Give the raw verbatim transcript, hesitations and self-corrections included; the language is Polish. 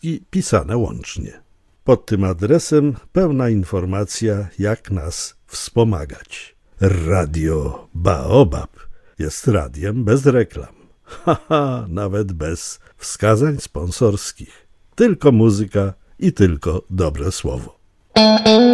i pisane łącznie. Pod tym adresem pełna informacja, jak nas wspomagać. Radio Baobab jest radiem bez reklam. Haha, nawet bez wskazań sponsorskich. Tylko muzyka i tylko dobre słowo.